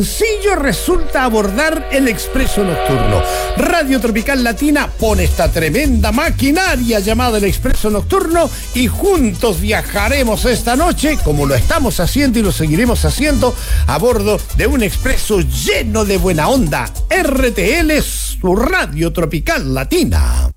sencillo resulta abordar el expreso nocturno. Radio Tropical Latina pone esta tremenda maquinaria llamada el expreso nocturno y juntos viajaremos esta noche, como lo estamos haciendo y lo seguiremos haciendo, a bordo de un expreso lleno de buena onda. RTL, su Radio Tropical Latina.